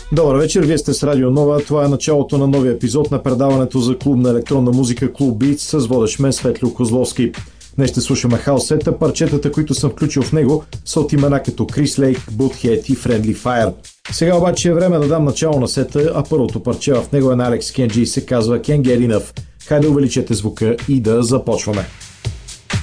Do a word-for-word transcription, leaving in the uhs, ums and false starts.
Добър вечер, вие сте с Радио Нова. Това е началото на новия епизод на предаването за клубна електронна музика Клуб Beats с водещ мен Светлио Козловски. Днес ще слушаме хаус сета. Парчетата, които съм включил в него, са от имена като Крис Лейк, Butthead и Friendly Fire. Сега обаче е време да дам начало на сета, а първото парче в него е на Алекс Кенджи и се казва Can't Get Enough. Хайде увеличете звука и да започваме.